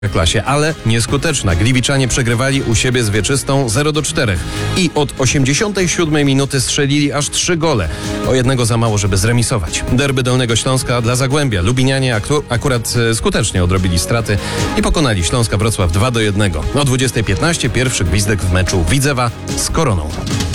klasie, ale nieskuteczna. Gliwiczanie przegrywali u siebie z Wieczystą 0-4 i od 87 minuty strzelili aż 3 gole. O jednego za mało, żeby zremisować. Derby Dolnego Śląska dla Zagłębia. Lubinianie akurat skutecznie odrobili straty i pokonali Śląska Wrocław 2-1. O 20:15 pierwszy gwizdek w meczu Widzewa z Koroną.